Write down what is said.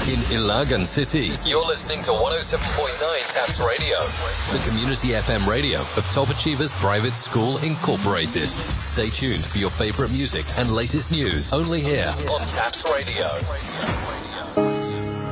In Ilagan City, you're listening to 107.9 TAPS Radio, the community FM radio of Top Achievers Private School Incorporated. Stay tuned for your favorite music and latest news, only here on TAPS Radio.